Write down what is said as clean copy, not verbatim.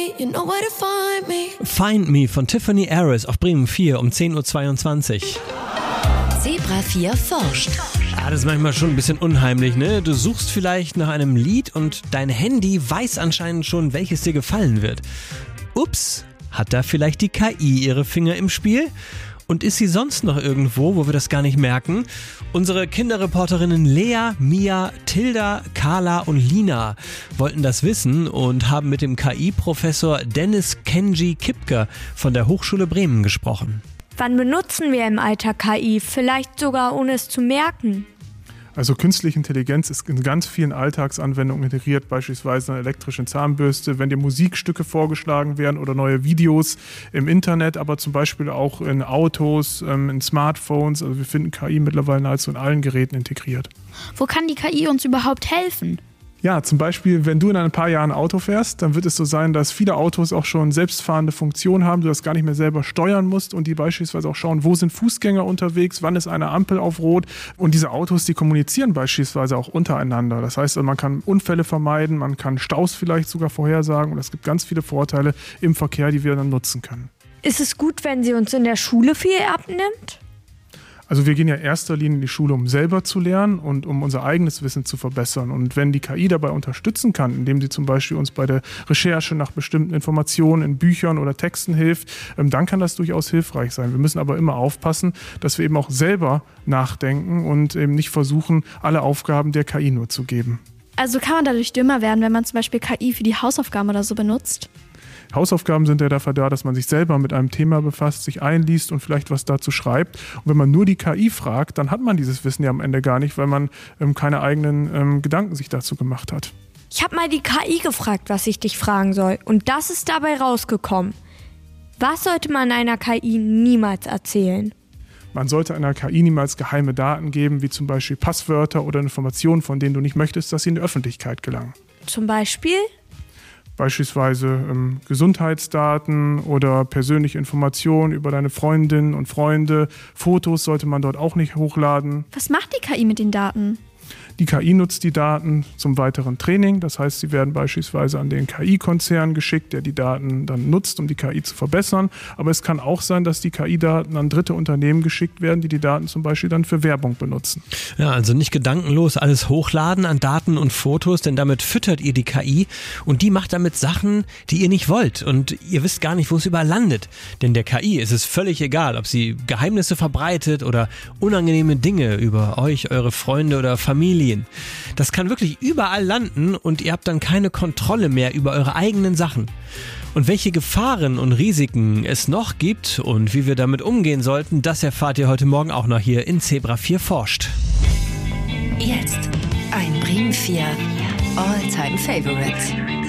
You know where to find me. Find Me von Tiffany Harris auf Bremen 4 um 10.22 Uhr. Zebra 4 forscht. Das ist manchmal schon ein bisschen unheimlich, ne? Du suchst vielleicht nach einem Lied und dein Handy weiß anscheinend schon, welches dir gefallen wird. Ups, hat da vielleicht die KI ihre Finger im Spiel? Und ist sie sonst noch irgendwo, wo wir das gar nicht merken? Unsere Kinderreporterinnen Lea, Mia, Tilda, Carla und Lina wollten das wissen und haben mit dem KI-Professor Dennis Kenji Kipke von der Hochschule Bremen gesprochen. Wann benutzen wir im Alltag KI? Vielleicht sogar ohne es zu merken. Also künstliche Intelligenz ist in ganz vielen Alltagsanwendungen integriert, beispielsweise eine elektrische Zahnbürste, wenn dir Musikstücke vorgeschlagen werden oder neue Videos im Internet, aber zum Beispiel auch in Autos, in Smartphones. Also wir finden KI mittlerweile nahezu in allen Geräten integriert. Wo kann die KI uns überhaupt helfen? Ja, zum Beispiel, wenn du in ein paar Jahren Auto fährst, dann wird es so sein, dass viele Autos auch schon selbstfahrende Funktionen haben, du das gar nicht mehr selber steuern musst und die beispielsweise auch schauen, wo sind Fußgänger unterwegs, wann ist eine Ampel auf Rot. Und diese Autos, die kommunizieren beispielsweise auch untereinander. Das heißt, man kann Unfälle vermeiden, man kann Staus vielleicht sogar vorhersagen und es gibt ganz viele Vorteile im Verkehr, die wir dann nutzen können. Ist es gut, wenn sie uns in der Schule viel abnimmt? Also wir gehen ja in erster Linie in die Schule, um selber zu lernen und um unser eigenes Wissen zu verbessern. Und wenn die KI dabei unterstützen kann, indem sie zum Beispiel uns bei der Recherche nach bestimmten Informationen in Büchern oder Texten hilft, dann kann das durchaus hilfreich sein. Wir müssen aber immer aufpassen, dass wir eben auch selber nachdenken und eben nicht versuchen, alle Aufgaben der KI nur zu geben. Also kann man dadurch dümmer werden, wenn man zum Beispiel KI für die Hausaufgaben oder so benutzt? Hausaufgaben sind ja dafür da, dass man sich selber mit einem Thema befasst, sich einliest und vielleicht was dazu schreibt. Und wenn man nur die KI fragt, dann hat man dieses Wissen ja am Ende gar nicht, weil man keine eigenen Gedanken sich dazu gemacht hat. Ich habe mal die KI gefragt, was ich dich fragen soll. Und das ist dabei rausgekommen. Was sollte man einer KI niemals erzählen? Man sollte einer KI niemals geheime Daten geben, wie zum Beispiel Passwörter oder Informationen, von denen du nicht möchtest, dass sie in die Öffentlichkeit gelangen. Zum Beispiel? Beispielsweise Gesundheitsdaten oder persönliche Informationen über deine Freundinnen und Freunde. Fotos sollte man dort auch nicht hochladen. Was macht die KI mit den Daten? Die KI nutzt die Daten zum weiteren Training. Das heißt, sie werden beispielsweise an den KI-Konzern geschickt, der die Daten dann nutzt, um die KI zu verbessern. Aber es kann auch sein, dass die KI-Daten an dritte Unternehmen geschickt werden, die die Daten zum Beispiel dann für Werbung benutzen. Ja, also nicht gedankenlos alles hochladen an Daten und Fotos, denn damit füttert ihr die KI und die macht damit Sachen, die ihr nicht wollt. Und ihr wisst gar nicht, wo es überall landet. Denn der KI ist es völlig egal, ob sie Geheimnisse verbreitet oder unangenehme Dinge über euch, eure Freunde oder Familien. Das kann wirklich überall landen und ihr habt dann keine Kontrolle mehr über eure eigenen Sachen. Und welche Gefahren und Risiken es noch gibt und wie wir damit umgehen sollten, das erfahrt ihr heute Morgen auch noch hier in Zebra 4 forscht. Jetzt ein Bremen 4 All-Time Favorites.